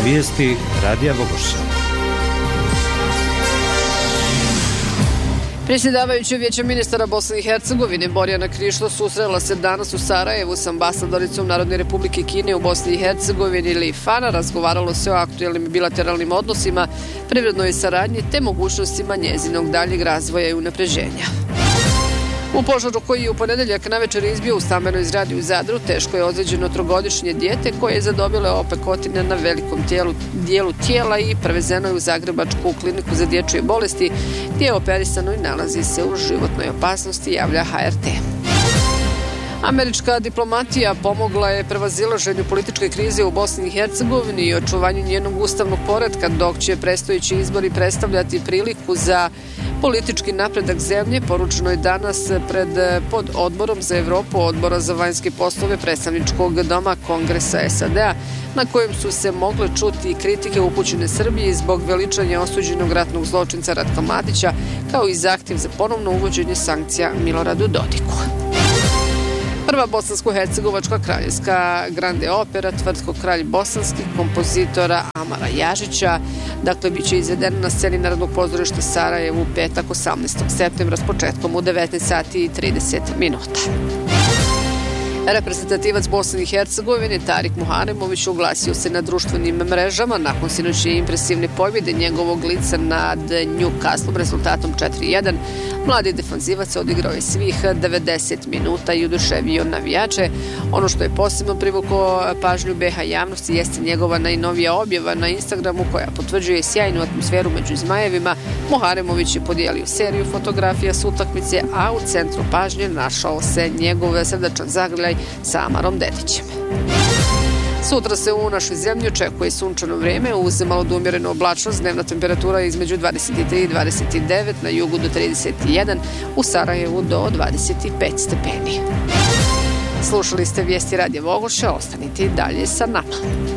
Vijesti Radija Bogoša. Predsjedavajući Vijeća ministara Bosne i Hercegovine Borjana Krišto susrela se danas u Sarajevu s ambasadoricom Narodne republike Kine u Bosni i Hercegovini Li Fana. Razgovaralo se o aktuelnim bilateralnim odnosima, privrednoj saradnji te mogućnostima njezinog daljeg razvoja i unapređenja. U požaru koji je u ponedeljak navečer izbio u stambenoj zgradi u Zadru teško je ozlijeđeno trogodišnje dijete koje je zadobilo opekotine na velikom dijelu tijela i prevezeno je u Zagrebačku kliniku za dječje bolesti gdje je operisano i nalazi se u životnoj opasnosti, javlja HRT. Američka diplomatija pomogla je prevazilaženju političke krize u Bosni i Hercegovini i očuvanju njenog ustavnog poretka, dok će predstojeći izbori predstavljati priliku za politički napredak zemlje, poručeno je danas pod odborom za Evropu Odbora za vanjske poslove predstavničkog doma Kongresa SAD-a, na kojem su se mogle čuti kritike upućene Srbiji zbog veličanja osuđenog ratnog zločinca Ratka Mladića, kao i zahtjev za ponovno uvođenje sankcija Miloradu Dodiku. Prva bosansko-hercegovačka kraljevska grande opera Tvrtko kralj bosanskih kompozitora Amara Jažića, bit će izvedena na sceni Narodnog pozorišta Sarajevu u petak 18. septembra s početkom u 19 sati i 30 minuta. Reprezentativac Bosne i Hercegovine Tarik Muharemović oglasio se na društvenim mrežama nakon sinoćne impresivne pobjede njegovog lica nad Newcastlom rezultatom 4-1. Mladi defanzivac odigrao je svih 90 minuta i oduševio navijače. Ono što je posebno privuklo pažnju BiH javnosti jeste njegova najnovija objava na Instagramu koja potvrđuje sjajnu atmosferu među Zmajevima. Muharemović je podijelio seriju fotografija s utakmice, a u centru pažnje našao se njegov srdačan zagrljaj sa Amarom Dedićem. Sutra se u našoj zemlji očekuje sunčano vrijeme uz malo do umjerenu oblačnost, dnevna temperatura između 23 i 29, na jugu do 31, u Sarajevu do 25 stepeni. Slušali ste vijesti Radija Bogoša, ostanite i dalje sa nama.